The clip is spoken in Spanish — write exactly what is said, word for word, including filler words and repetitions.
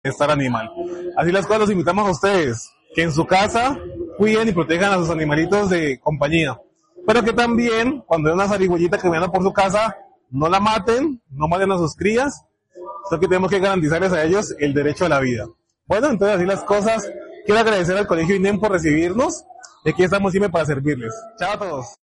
bienestar animal. Así las cosas, los invitamos a ustedes, que en su casa cuiden y protejan a sus animalitos de compañía. Pero que también, cuando hay una zarigüeyita que viene por su casa, no la maten, no maten a sus crías, sino que tenemos que garantizarles a ellos el derecho a la vida. Bueno, entonces así las cosas. Quiero agradecer al Colegio I N E M por recibirnos, y aquí estamos siempre para servirles. Chao a todos.